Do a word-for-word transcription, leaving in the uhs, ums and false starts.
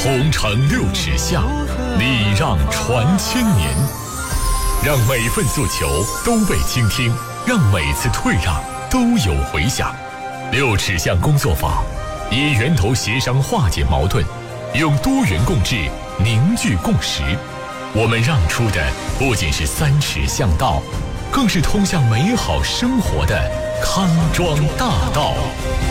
同城六尺巷，礼让传千年。让每份诉求都被倾听，让每次退让都有回响。六尺巷工作坊以源头协商化解矛盾，用多元共治凝聚共识。我们让出的不仅是三尺巷道，更是通向美好生活的康庄大道。